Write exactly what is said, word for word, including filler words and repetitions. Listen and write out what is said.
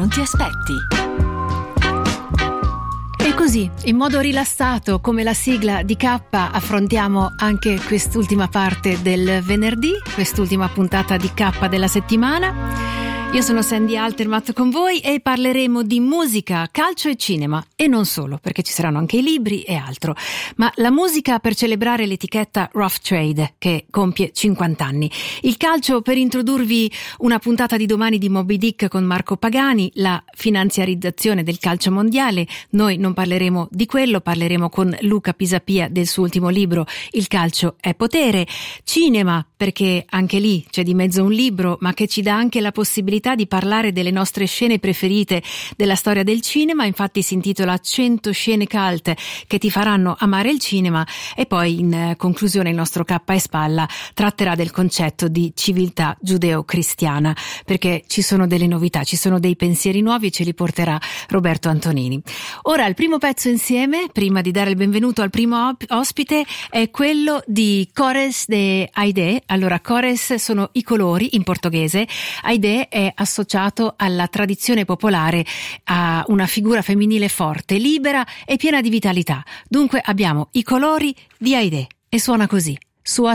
non ti aspetti. E così, in modo rilassato, come la sigla di K, affrontiamo anche quest'ultima parte del venerdì, quest'ultima puntata di K della settimana. Io sono Sandy Altermatt con voi e parleremo di musica, calcio e cinema, e non solo, perché ci saranno anche i libri e altro, ma la musica per celebrare l'etichetta Rough Trade, che compie cinquanta anni, il calcio per introdurvi una puntata di domani di Moby Dick con Marco Pagani, la finanziarizzazione del calcio mondiale. Noi non parleremo di quello, parleremo con Luca Pisapia del suo ultimo libro Il calcio è potere. Cinema, perché anche lì c'è di mezzo un libro, ma che ci dà anche la possibilità di parlare delle nostre scene preferite della storia del cinema. Infatti si intitola cento scene cult che ti faranno amare il cinema, e poi in conclusione il nostro K e Spalla tratterà del concetto di civiltà giudeo-cristiana, perché ci sono delle novità, ci sono dei pensieri nuovi e ce li porterà Roberto Antonini. Ora il primo pezzo insieme, prima di dare il benvenuto al primo op- ospite, è quello di Cores de Aide. Allora, Cores sono i colori in portoghese, Aide è associato alla tradizione popolare, a una figura femminile forte, libera e piena di vitalità. Dunque abbiamo i colori di Aide e suona così: Sua